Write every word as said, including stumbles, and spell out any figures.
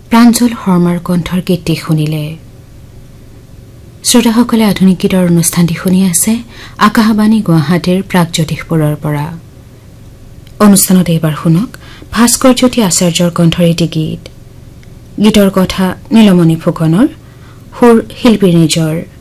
প্ৰাঞ্জল শৰ্মাৰ কণ্ঠৰ গীতটি শুনিলে। শ্ৰোতাসকলে আধুনিক গীতৰ অনুষ্ঠানটি শুনি আছে আকাশবাণী গুৱাহাটীৰ প্ৰাগজ্যোতিষপুৰৰ পৰা। অনুষ্ঠানত এইবাৰ শুনক ভাস্কৰ জ্যোতি আচাৰ্যৰ কণ্ঠৰ এটি গীত। গীতৰ কথা নীলমণি ফুকনৰ, সুৰ শিল্পী নিজৰ।